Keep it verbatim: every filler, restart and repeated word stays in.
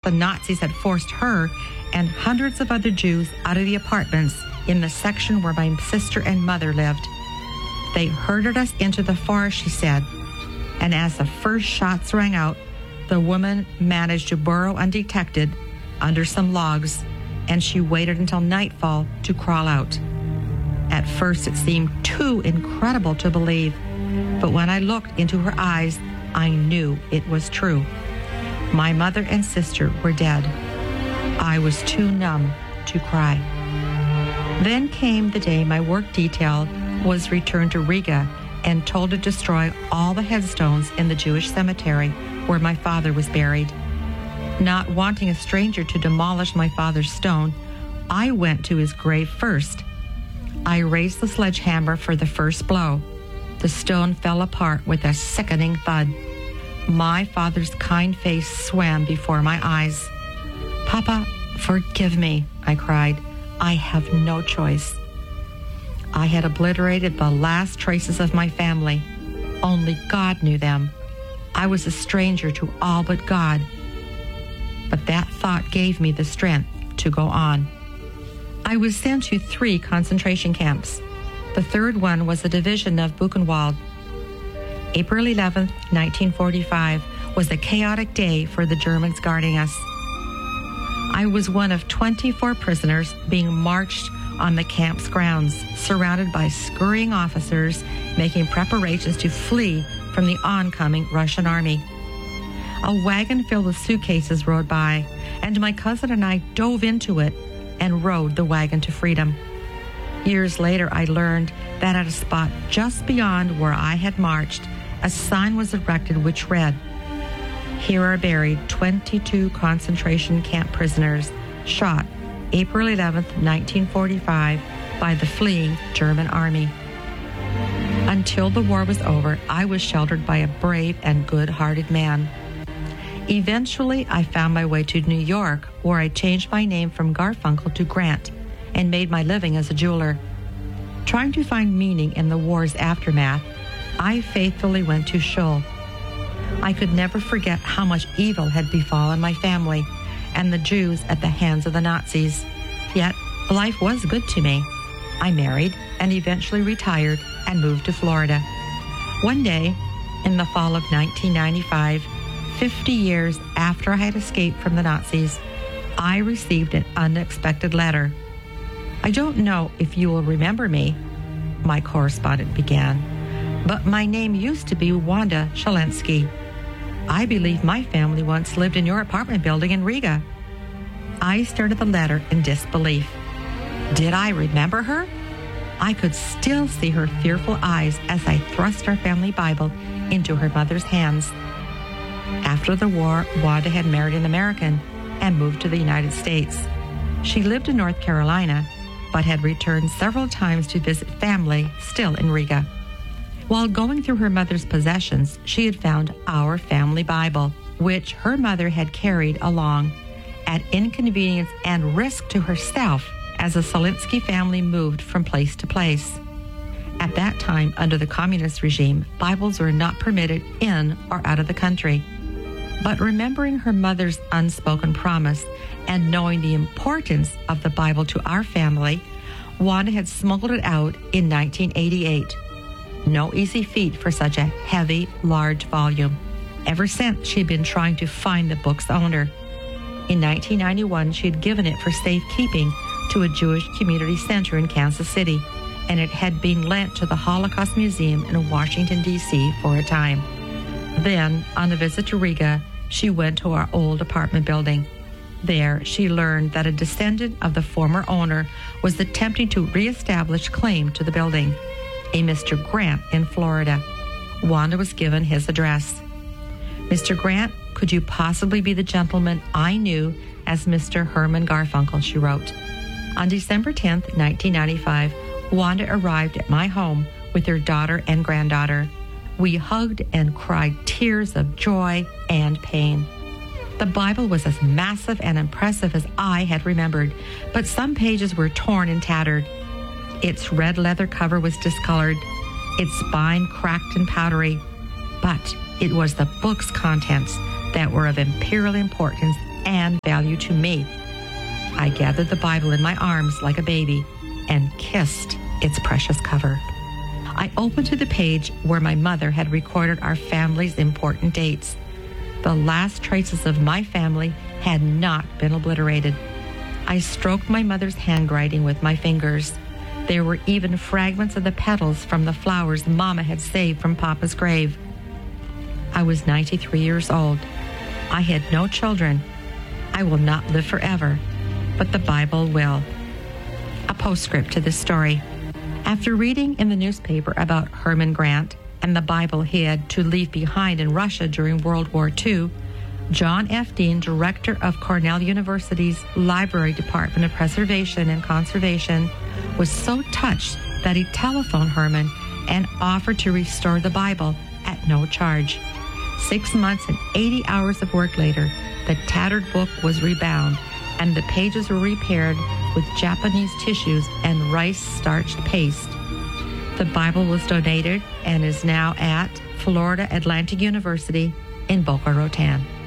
the Nazis had forced her and hundreds of other Jews out of the apartments in the section where my sister and mother lived. They herded us into the forest, she said, and as the first shots rang out, the woman managed to burrow undetected under some logs, and she waited until nightfall to crawl out. At first, it seemed too incredible to believe, but when I looked into her eyes, I knew it was true. My mother and sister were dead. I was too numb to cry. Then came the day my work detail was returned to Riga and told to destroy all the headstones in the Jewish cemetery where my father was buried. Not wanting a stranger to demolish my father's stone, I went to his grave first. I raised the sledgehammer for the first blow. The stone fell apart with a sickening thud. My father's kind face swam before my eyes. "Papa, forgive me," I cried. "I have no choice." I had obliterated the last traces of my family. Only God knew them. I was a stranger to all but God. But that thought gave me the strength to go on. I was sent to three concentration camps. The third one was the division of Buchenwald. April eleventh, nineteen forty-five was a chaotic day for the Germans guarding us. I was one of twenty-four prisoners being marched on the camp's grounds, surrounded by scurrying officers making preparations to flee from the oncoming Russian army. A wagon filled with suitcases rode by, and my cousin and I dove into it and rode the wagon to freedom. Years later, I learned that at a spot just beyond where I had marched, a sign was erected which read, "Here are buried twenty-two concentration camp prisoners shot April eleventh, nineteen forty-five by the fleeing German army." Until the war was over, I was sheltered by a brave and good-hearted man. Eventually, I found my way to New York, where I changed my name from Garfunkel to Grant and made my living as a jeweler. Trying to find meaning in the war's aftermath, I faithfully went to shul. I could never forget how much evil had befallen my family and the Jews at the hands of the Nazis. Yet, life was good to me. I married and eventually retired and moved to Florida. One day, in the fall of nineteen ninety-five, fifty years after I had escaped from the Nazis, I received an unexpected letter. "I don't know if you will remember me," my correspondent began, "but my name used to be Wanda Shalensky. I believe my family once lived in your apartment building in Riga." I stared at the letter in disbelief. Did I remember her? I could still see her fearful eyes as I thrust our family Bible into her mother's hands. After the war, Wanda had married an American and moved to the United States. She lived in North Carolina, but had returned several times to visit family still in Riga. While going through her mother's possessions, she had found our family Bible, which her mother had carried along at inconvenience and risk to herself as the Shalensky family moved from place to place. At that time, under the communist regime, Bibles were not permitted in or out of the country. But remembering her mother's unspoken promise and knowing the importance of the Bible to our family, Wanda had smuggled it out in nineteen eighty-eight. No easy feat for such a heavy, large volume. Ever since, she had been trying to find the book's owner. In nineteen ninety-one, she had given it for safekeeping to a Jewish community center in Kansas City, and it had been lent to the Holocaust Museum in Washington, D C for a time. Then, on a visit to Riga, she went to our old apartment building. There, she learned that a descendant of the former owner was attempting to reestablish claim to the building, a Mister Grant in Florida. Wanda was given his address. "Mister Grant, could you possibly be the gentleman I knew as Mister Herman Garfunkel?" she wrote. On December tenth, nineteen ninety-five, Wanda arrived at my home with her daughter and granddaughter. We hugged and cried tears of joy and pain. The Bible was as massive and impressive as I had remembered, but some pages were torn and tattered. Its red leather cover was discolored, its spine cracked and powdery, but it was the book's contents that were of imperial importance and you to me. I gathered the Bible in my arms like a baby and kissed its precious cover. I opened to the page where my mother had recorded our family's important dates. The last traces of my family had not been obliterated. I stroked my mother's handwriting with my fingers. There were even fragments of the petals from the flowers Mama had saved from Papa's grave. I was ninety-three years old. I had no children. I will not live forever, but the Bible will. A postscript to this story. After reading in the newspaper about Herman Grant and the Bible he had to leave behind in Russia during World War Two, John F. Dean, director of Cornell University's Library Department of Preservation and Conservation, was so touched that he telephoned Herman and offered to restore the Bible at no charge. Six months and eighty hours of work later, the tattered book was rebound and the pages were repaired with Japanese tissues and rice-starched paste. The Bible was donated and is now at Florida Atlantic University in Boca Raton.